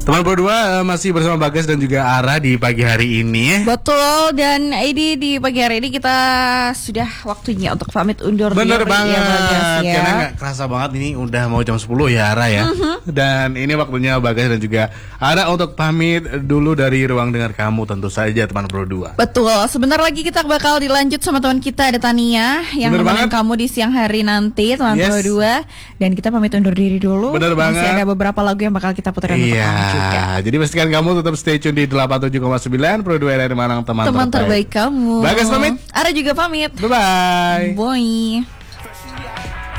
Teman berdua masih bersama Bagas dan juga Ara di pagi hari ini. Betul, dan ini di pagi hari ini kita sudah waktunya untuk pamit undur diri. Bener banget, ya, Bagas, ya. karena gak kerasa banget ini udah mau jam 10 ya Ara ya. Dan ini waktunya Bagas dan juga Ara untuk pamit dulu dari ruang dengar kamu, tentu saja teman berdua. Betul, sebentar lagi kita bakal dilanjut sama teman kita, ada Tania yang nemenin kamu di siang hari nanti, teman berdua. Dan kita pamit undur diri dulu. Bener banget. Masih ada beberapa lagu yang bakal kita putarkan untuk kamu juga. Jadi pastikan kamu tetap stay tune di 87,9 Pro 2 RRI Malang, teman terbaik kamu. Bagas pamit, Ara juga pamit. bye-bye. Bye.